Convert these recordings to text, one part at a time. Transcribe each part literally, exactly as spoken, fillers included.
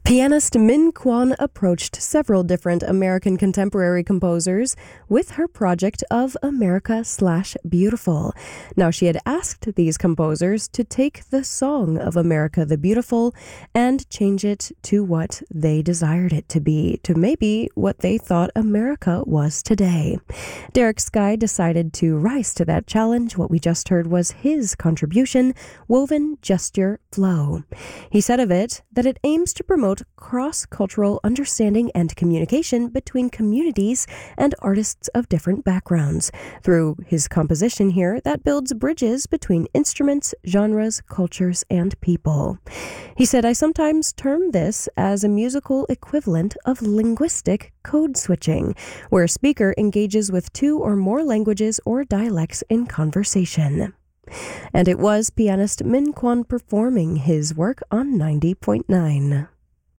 Pianist Min Kwon approached several different American contemporary composers with her project of America slash Beautiful. Now, she had asked these composers to take the song of America the Beautiful and change it to what they desired it to be, to maybe what they thought America was today. Derek Sky decided to rise to that challenge. What we just heard was his contribution, Woven Gesture Flow. He said of it that it aims to promote cross-cultural understanding and communication between communities and artists of different backgrounds. Through his composition here, that builds bridges between instruments, genres, cultures, and people. He said, I sometimes term this as a musical equivalent of linguistic code switching, where a speaker engages with two or more languages or dialects in conversation. And it was pianist Min Kwon performing his work on ninety point nine.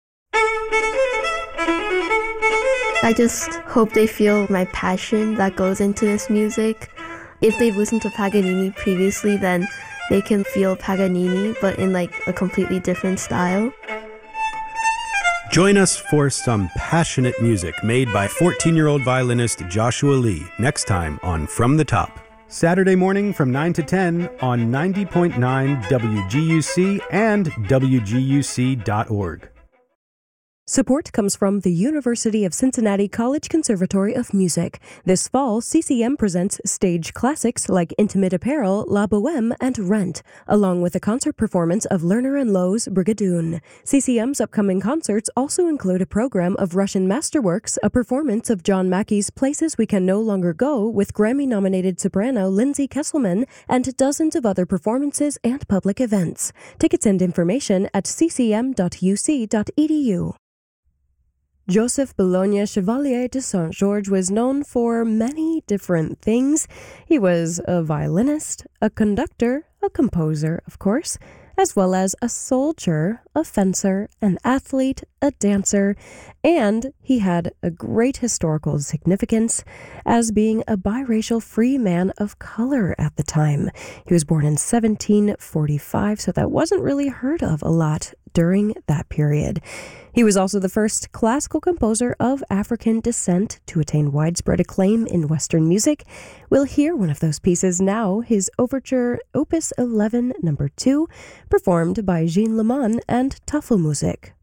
I just hope they feel my passion that goes into this music. If they've listened to Paganini previously, then they can feel Paganini, but in like a completely different style. Join us for some passionate music made by fourteen-year-old violinist Joshua Lee next time on From the Top. Saturday morning from nine to ten on ninety point nine W G U C and W G U C dot org. Support comes from the University of Cincinnati College Conservatory of Music. This fall, C C M presents stage classics like Intimate Apparel, La Bohème, and Rent, along with a concert performance of Lerner and Loewe's Brigadoon. C C M's upcoming concerts also include a program of Russian masterworks, a performance of John Mackey's Places We Can No Longer Go with Grammy-nominated soprano Lindsay Kesselman, and dozens of other performances and public events. Tickets and information at c c m dot u c dot e d u. Joseph Bologna Chevalier de Saint-Georges was known for many different things. He was a violinist, a conductor, a composer, of course, as well as a soldier, a fencer, an athlete, a dancer, and he had a great historical significance as being a biracial free man of color at the time. He was born in seventeen forty-five, so that wasn't really heard of a lot during that period. He was also the first classical composer of African descent to attain widespread acclaim in Western music. We'll hear one of those pieces now, his Overture Opus eleven number two, performed by Jean Leman and Tafelmusik.